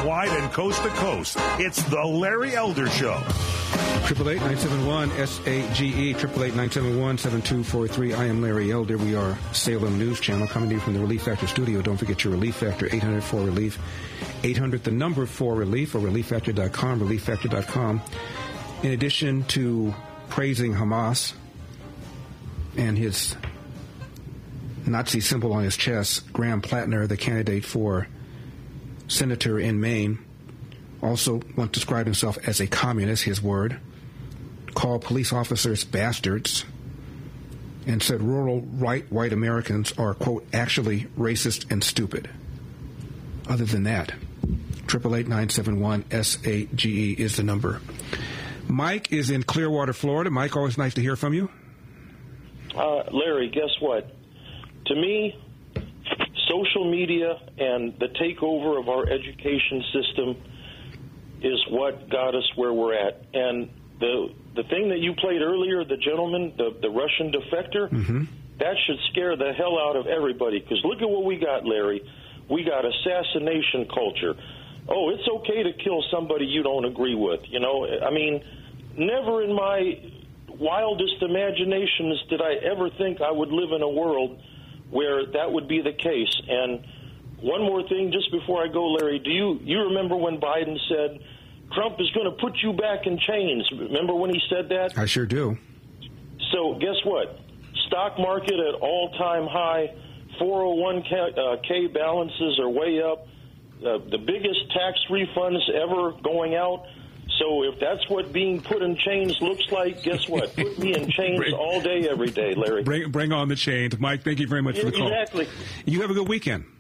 nationwide and coast to coast. It's the Larry Elder Show. 888-971-SAGE, 888-971-7243. I am Larry Elder. We are Salem News Channel coming to you from the Relief Factor studio. Don't forget your Relief Factor, 800-4RELIEF, 800-4RELIEF, or ReliefFactor.com, ReliefFactor.com. In addition to praising Hamas and his Nazi symbol on his chest, Graham Plattner, the candidate for senator in Maine, also once described himself as a communist, his word, called police officers bastards, and said rural white Americans are, quote, actually racist and stupid. Other than that, 888-971-SAGE is the number. Mike is in Clearwater, Florida. Mike, always nice to hear from you. Larry, guess what? To me, social media and the takeover of our education system is what got us where we're at. And the thing that you played earlier, the gentleman, the Russian defector, that should scare the hell out of everybody. Because look at what we got, Larry. We got assassination culture. Oh, it's okay to kill somebody you don't agree with. You know, I mean, never in my wildest imaginations did I ever think I would live in a world where that would be the case. And one more thing, just before I go, Larry, do you remember when Biden said Trump is going to put you back in chains? Remember when he said that? I sure do. So guess what? Stock market at all-time high. 401k balances are way up. The biggest tax refunds ever going out. So if that's what being put in chains looks like, guess what? Put me in chains all day, every day, Larry. Bring on the chains. Mike, thank you very much for the call. Exactly. You have a good weekend.